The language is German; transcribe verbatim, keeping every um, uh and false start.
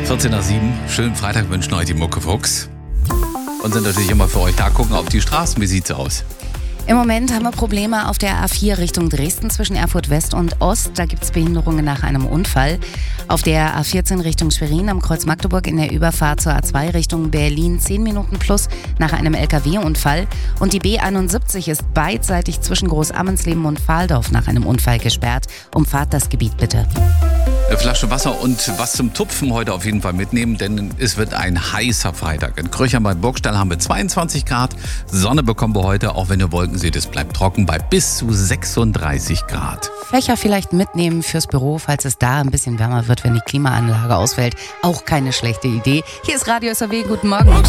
vierzehn nach sieben. Schönen Freitag wünschen euch die Muckefuchs. Und sind natürlich immer für euch da. Gucken auf die Straßen. Wie sieht's aus? Im Moment haben wir Probleme auf der A vier Richtung Dresden zwischen Erfurt West und Ost. Da gibt es Behinderungen nach einem Unfall. Auf der A vierzehn Richtung Schwerin am Kreuz Magdeburg in der Überfahrt zur A zwei Richtung Berlin zehn Minuten plus nach einem L K W-Unfall. Und die B einundsiebzig ist beidseitig zwischen Großammensleben und Fahldorf nach einem Unfall gesperrt. Umfahrt das Gebiet bitte. Eine Flasche Wasser und was zum Tupfen heute auf jeden Fall mitnehmen, denn es wird ein heißer Freitag. In Kröchern bei Burgstall haben wir zweiundzwanzig Grad. Sonne bekommen wir heute, auch wenn ihr Wolken seht, es bleibt trocken bei bis zu sechsunddreißig Grad. Fächer vielleicht mitnehmen fürs Büro, falls es da ein bisschen wärmer wird, wenn die Klimaanlage ausfällt. Auch keine schlechte Idee. Hier ist Radio S R W. Guten Morgen.